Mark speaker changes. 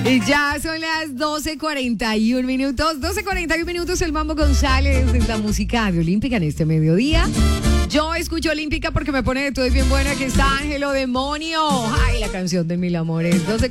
Speaker 1: Y ya son las 12:41 minutos. 12:41 minutos, el Mambo González es la música de Olímpica en este mediodía. Yo escucho Olímpica porque me pone de todo, es bien buena, que está Ángelo Demonio. Ay, la canción de Mil Amores.